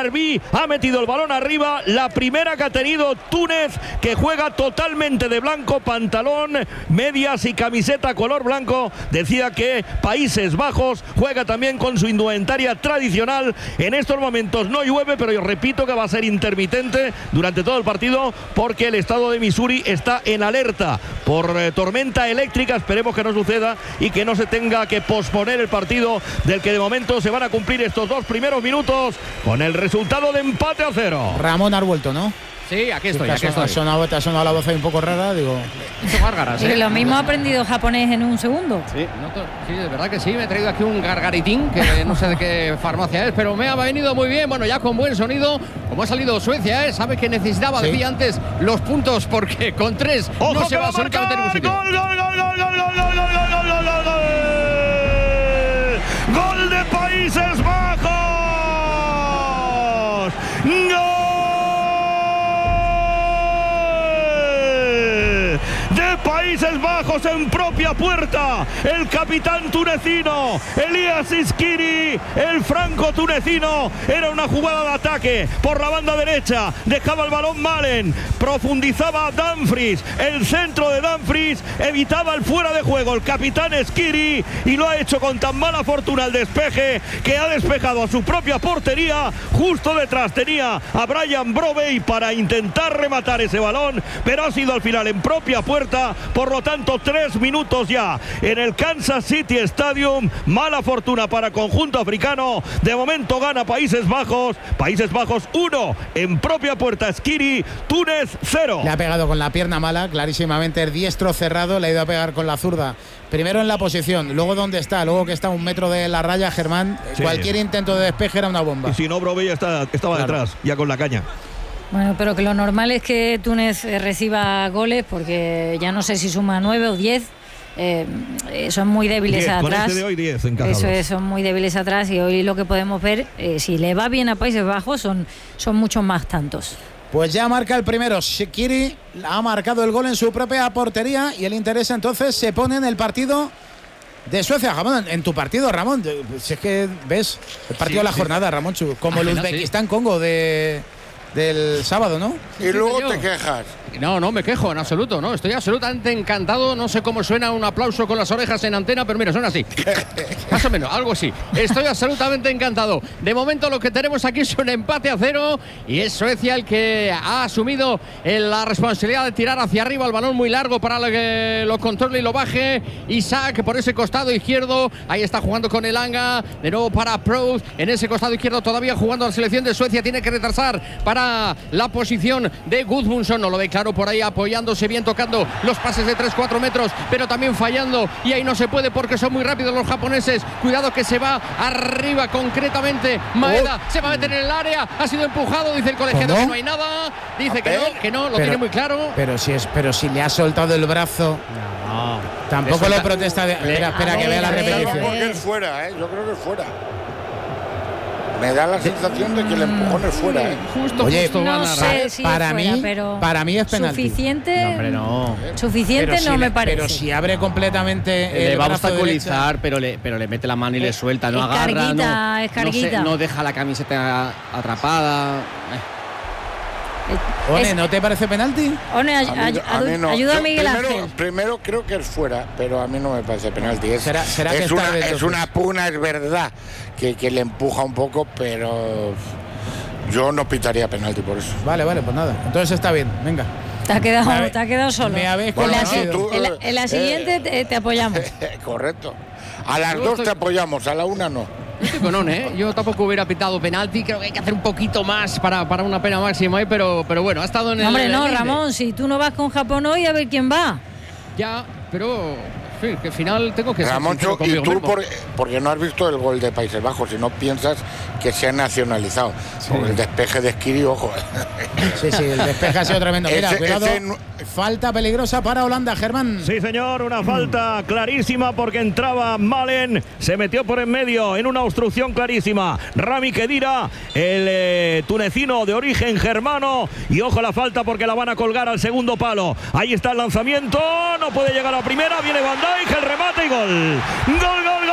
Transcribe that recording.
Arbi ha metido el balón arriba, la primera que ha tenido Túnez, que juega totalmente de blanco, pantalón, medias y camiseta color blanco. Decía que Países Bajos juega también con su indumentaria tradicional. En estos momentos no llueve, pero yo repito que va a ser intermitente durante todo el partido, porque el estado de Missouri está en alerta por tormenta eléctrica. Esperemos que no suceda y que no se tenga que posponer el partido, del que de momento se van a cumplir estos 2 primeros minutos con el resultado de empate a 0. Ramón, has vuelto, ¿no? Sí, aquí estoy. Te ha sonado la voz ahí un poco rara, digo. Gárgaras, y lo mismo ha aprendido japonés en un segundo. Sí, sí, de verdad que sí. Me he traído aquí un gargaritín, que no sé de qué farmacia es, pero me ha venido muy bien. Bueno, ya con buen sonido. Como ha salido Suecia, sabe que necesitaba, decía antes, los puntos, porque con 3 no se va absolutamente ningún sitio. ¡Gol de Países Bajos! ¡Gol de Países Bajos en propia puerta! El capitán tunecino Elias Iskiri, el franco tunecino. Era una jugada de ataque por la banda derecha, dejaba el balón Malen, profundizaba Dumfries, el centro de Dumfries evitaba el fuera de juego el capitán Iskiri, y lo ha hecho con tan mala fortuna el despeje, que ha despejado a su propia portería. Justo detrás tenía a Brian Brobey para intentar rematar ese balón, pero ha sido al final en propia puerta. Por lo tanto, 3 minutos ya en el Kansas City Stadium. Mala fortuna para conjunto africano. De momento gana Países Bajos. Países Bajos 1 en propia puerta. Iskiri, Túnez 0. Le ha pegado con la pierna mala, clarísimamente el diestro cerrado, le ha ido a pegar con la zurda. Primero en la posición, luego donde está, luego que está a 1 metro de la raya, Germán. Sí. Cualquier intento de despeje era una bomba. Y si no, Brobey estaba detrás, ya con la caña. Bueno, pero que lo normal es que Túnez reciba goles, porque ya no sé si suma 9 o 10. Son muy débiles 10, atrás. con este de hoy 10 encajados. Eso es, son muy débiles atrás, y hoy lo que podemos ver, si le va bien a Países Bajos, son muchos más tantos. Pues ya marca el primero. Shaqiri ha marcado el gol en su propia portería, y el interés entonces se pone en el partido de Suecia. Ramón, en tu partido, Ramón, si es que ves el partido de la jornada, Ramón, como el Uzbekistán-Congo del sábado, ¿no? Y luego te quejas. No me quejo en absoluto, no, estoy absolutamente encantado. No sé cómo suena un aplauso con las orejas en antena, pero mira, suena así. Más o menos, algo así. Estoy absolutamente encantado. De momento lo que tenemos aquí es un empate a 0, y es Suecia el que ha asumido la responsabilidad de tirar hacia arriba el balón muy largo para que lo controle y lo baje. Isaac por ese costado izquierdo, ahí está jugando con Elanga, de nuevo para Proud, en ese costado izquierdo todavía jugando la selección de Suecia. Tiene que retrasar para la posición de Gudmundsson, no lo ve claro por ahí, apoyándose bien, tocando los pases de 3-4 metros, pero también fallando, y ahí no se puede porque son muy rápidos los japoneses. Cuidado que se va arriba concretamente Maeda, se va a meter en el área, ha sido empujado, dice el colegiado que no hay nada, dice que no, lo tiene muy claro. Pero si le ha soltado el brazo, tampoco lo protesta. Espera que vea la repetición. Porque es fuera, yo creo que es fuera. Me da la sensación de que el empujón es fuera. Oye, no sé si para mí es penalti. Suficiente. No. Suficiente no me parece. Pero si abre completamente le va a brazo obstaculizar, pero le mete la mano y le suelta, no agarra, no deja la camiseta atrapada. One, ¿no te parece penalti? One, ayuda a Miguel Ángel. Primero creo que es fuera, pero a mí no me parece penalti. Es una puna, es verdad, que le empuja un poco, pero yo no pitaría penalti por eso. Vale, pues nada. Entonces está bien, venga. Te ha quedado solo. En la siguiente te apoyamos. Correcto. A las 2 te apoyamos, a la 1 no. Estoy con One, yo tampoco hubiera pitado penalti. Creo que hay que hacer un poquito más para una pena máxima ahí, pero bueno, ha estado en el. Hombre, no, Ramón, si tú no vas con Japón hoy, a ver quién va. Ya, pero sí, que al final tengo que Ramón, ser y tú porque no has visto el gol de Países Bajos y no piensas que se ha nacionalizado. Porque el despeje de Iskiri, ojo. Sí, el despeje ha sido tremendo. Mira, cuidado. Falta peligrosa para Holanda, Germán. Sí, señor, una falta clarísima porque entraba Malen, se metió por en medio en una obstrucción clarísima. Rami Khedira, el tunecino de origen germano, y ojo la falta porque la van a colgar al segundo palo. Ahí está el lanzamiento, no puede llegar a la primera, viene Van Dijk, el remate y gol. Gol.